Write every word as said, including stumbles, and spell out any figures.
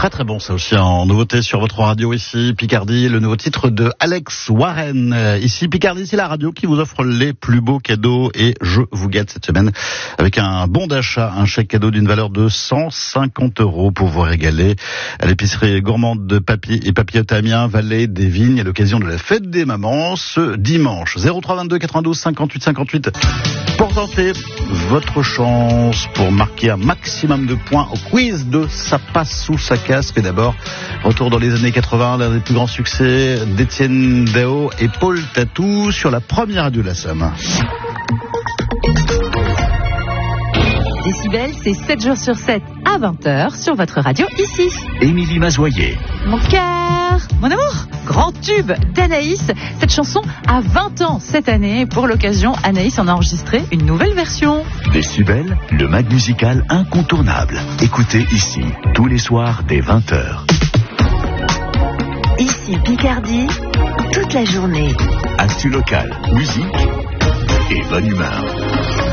très très bon ça aussi en nouveauté sur votre radio ici, Picardie, le nouveau titre de Alex Warren. Ici Picardie, c'est la radio qui vous offre les plus beaux cadeaux et je vous gâte cette semaine avec un bon d'achat, un chèque cadeau d'une valeur de cent cinquante euros pour vous régaler à l'épicerie gourmande de Papy et Papillote à Amiens, Vallée des Vignes, à l'occasion de la fête des mamans ce dimanche. zéro trois vingt-deux quatre-vingt-douze cinquante-huit cinquante-huit pour tenter votre chance pour marquer un maximum de points au quiz de Ça passe sous sa casse. Mais d'abord, retour dans les années quatre-vingts, l'un des plus grands succès d'Étienne Dao et Paul Tatou sur la première radio de la Somme. Décibel, c'est sept jours sur sept à vingt heures sur votre radio ici. Émilie Mazoyer. Mon cœur, mon amour, grand tube d'Anaïs. Cette chanson a vingt ans cette année. Pour l'occasion, Anaïs en a enregistré une nouvelle version. Décibel, le mag musical incontournable. Écoutez ici, tous les soirs dès vingt heures. Ici Picardie, toute la journée. Actu local, musique et bonne humeur.